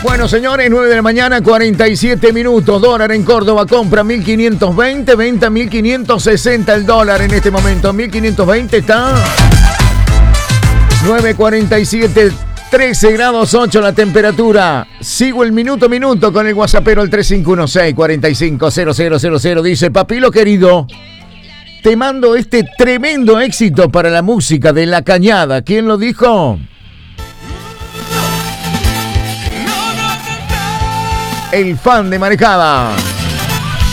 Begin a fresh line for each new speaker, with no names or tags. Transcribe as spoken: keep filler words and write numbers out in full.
Bueno, señores, nueve de la mañana, cuarenta y siete minutos. Dólar en Córdoba, compra mil quinientos veinte, venta mil quinientos sesenta el dólar en este momento. mil quinientos veinte está. nueve cuarenta y siete, trece grados ocho la temperatura. Sigo el minuto a minuto con el WhatsAppero el tres cinco uno seis, cuatro cinco cero cero cero cero. Dice: Papilo querido, te mando este tremendo éxito para la música de La Cañada. ¿Quién lo dijo? El fan de Marejada.